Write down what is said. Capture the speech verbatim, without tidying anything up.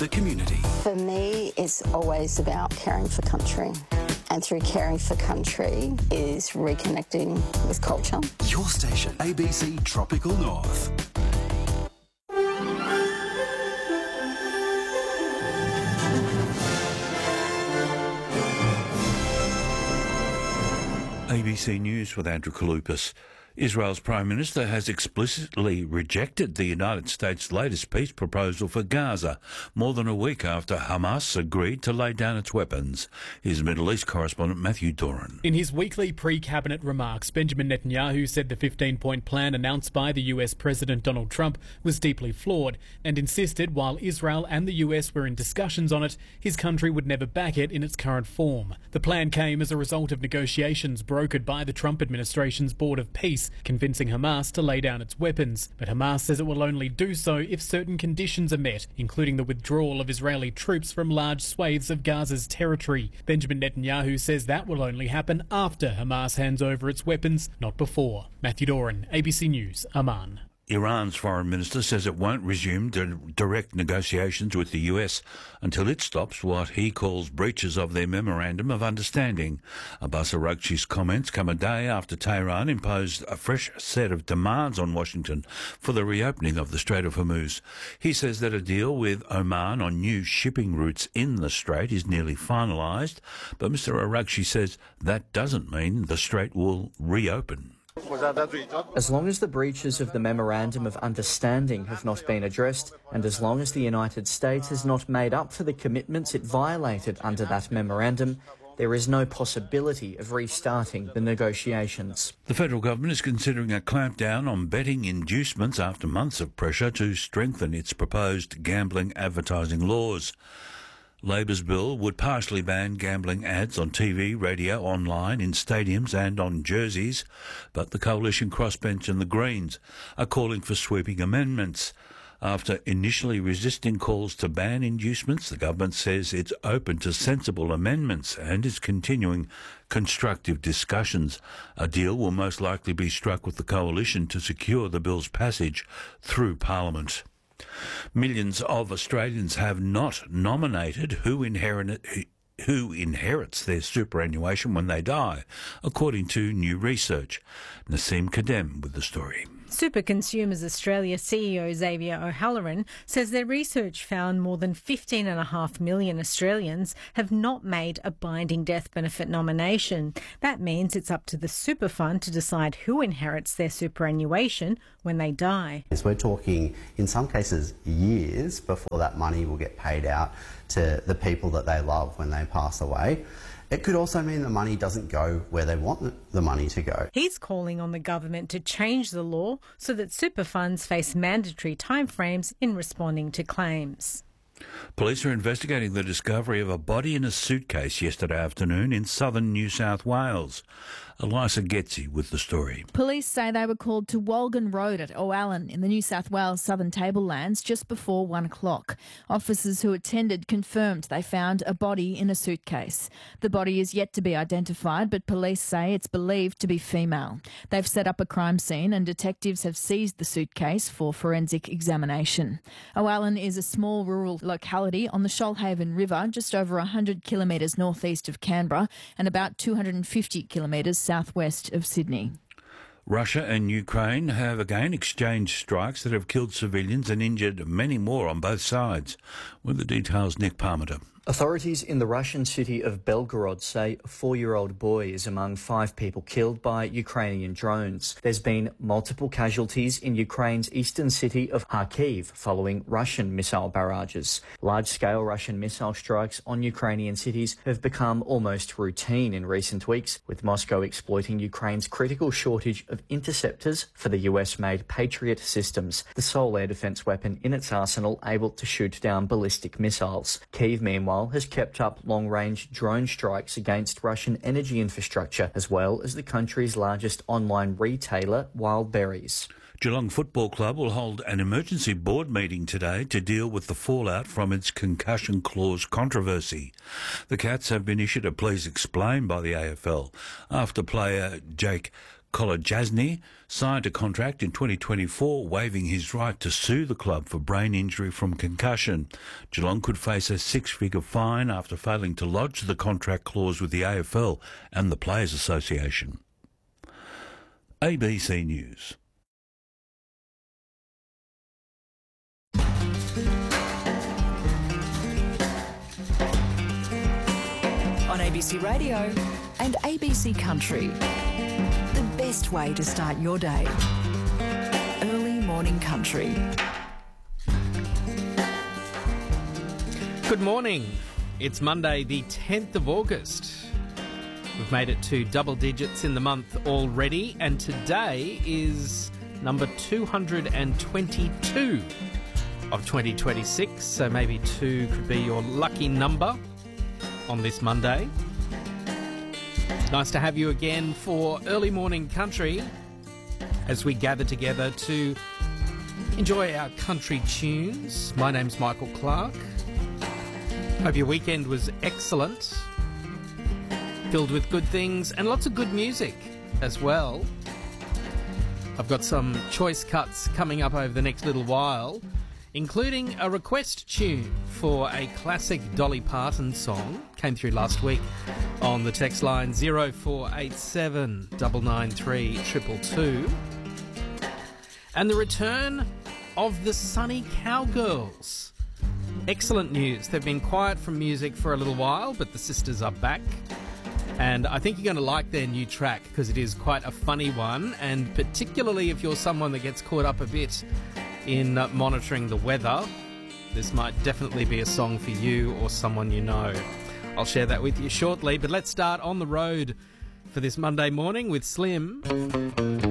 the community. For me, it's always about caring for country. And through caring for country is reconnecting with culture. Your station, A B C Tropical North. A B C News with Andrew Kaloupas. Israel's Prime Minister has explicitly rejected the United States' latest peace proposal for Gaza, more than a week after Hamas agreed to lay down its weapons. Here's Middle East correspondent Matthew Doran. In his weekly pre-cabinet remarks, Benjamin Netanyahu said the fifteen-point plan announced by the U S President Donald Trump was deeply flawed and insisted while Israel and the U S were in discussions on it, his country would never back it in its current form. The plan came as a result of negotiations brokered by the Trump administration's Board of Peace, convincing Hamas to lay down its weapons. But Hamas says it will only do so if certain conditions are met, including the withdrawal of Israeli troops from large swathes of Gaza's territory. Benjamin Netanyahu says that will only happen after Hamas hands over its weapons, not before. Matthew Doran, A B C News, Amman. Iran's foreign minister says it won't resume direct negotiations with the U S until it stops what he calls breaches of their Memorandum of Understanding. Abbas Araghchi's comments come a day after Tehran imposed a fresh set of demands on Washington for the reopening of the Strait of Hormuz. He says that a deal with Oman on new shipping routes in the strait is nearly finalised, but Mister Araghchi says that doesn't mean the strait will reopen. As long as the breaches of the Memorandum of Understanding have not been addressed, and as long as the United States has not made up for the commitments it violated under that memorandum, there is no possibility of restarting the negotiations. The federal government is considering a clampdown on betting inducements after months of pressure to strengthen its proposed gambling advertising laws. Labor's bill would partially ban gambling ads on T V, radio, online, in stadiums and on jerseys, but the Coalition Crossbench and the Greens are calling for sweeping amendments. After initially resisting calls to ban inducements, the government says it's open to sensible amendments and is continuing constructive discussions. A deal will most likely be struck with the coalition to secure the bill's passage through Parliament. Millions of Australians have not nominated who inherit, who inherits their superannuation when they die, according to new research. Naseem Kadem with the story. Super Consumers Australia C E O Xavier O'Halloran says their research found more than fifteen point five million Australians have not made a binding death benefit nomination. That means it's up to the super fund to decide who inherits their superannuation when they die. We're talking, in some cases, years before that money will get paid out to the people that they love when they pass away. It could also mean the money doesn't go where they want the money to go. He's calling on the government to change the law so that super funds face mandatory timeframes in responding to claims. Police are investigating the discovery of a body in a suitcase yesterday afternoon in southern New South Wales. Elisa Getzi with the story. Police say they were called to Walgan Road at O'Allen in the New South Wales Southern Tablelands just before one o'clock. Officers who attended confirmed they found a body in a suitcase. The body is yet to be identified, but police say it's believed to be female. They've set up a crime scene and detectives have seized the suitcase for forensic examination. O'Allen is a small rural locality on the Shoalhaven River, just over one hundred kilometres northeast of Canberra and about two hundred fifty kilometres southwest of Sydney. Russia and Ukraine have again exchanged strikes that have killed civilians and injured many more on both sides. With the details, Nick Parmenter. Authorities in the Russian city of Belgorod say a four-year-old boy is among five people killed by Ukrainian drones. There's been multiple casualties in Ukraine's eastern city of Kharkiv following Russian missile barrages. Large-scale Russian missile strikes on Ukrainian cities have become almost routine in recent weeks, with Moscow exploiting Ukraine's critical shortage of interceptors for the U S-made Patriot systems, the sole air defense weapon in its arsenal able to shoot down ballistic missiles. Kyiv, meanwhile, has kept up long-range drone strikes against Russian energy infrastructure, as well as the country's largest online retailer, Wild Berries. Geelong Football Club will hold an emergency board meeting today to deal with the fallout from its concussion clause controversy. The Cats have been issued a please explain by the A F L after player Jake Kolodjasny signed a contract in twenty twenty-four waiving his right to sue the club for brain injury from concussion. Geelong could face a six-figure fine after failing to lodge the contract clause with the A F L and the Players Association. A B C News. On A B C Radio and A B C Country. The best way to start your day. Early morning country. Good morning. It's Monday the tenth of August. We've made it to double digits in the month already, and today is number two hundred twenty-two of twenty twenty-six, so maybe two could be your lucky number on this Monday. Nice to have you again for Early Morning Country as we gather together to enjoy our country tunes. My name's Michael Clark. Hope your weekend was excellent, filled with good things and lots of good music as well. I've got some choice cuts coming up over the next little while, including a request tune for a classic Dolly Parton song. Came through last week on the text line zero four eight seven nine nine three two two two. And the return of the Sunny Cowgirls. Excellent news. They've been quiet from music for a little while, but the sisters are back. And I think you're going to like their new track because it is quite a funny one, and particularly if you're someone that gets caught up a bit in uh, monitoring the weather, this might definitely be a song for you or someone you know. I'll share that with you shortly, but let's start on the road for this Monday morning with Slim.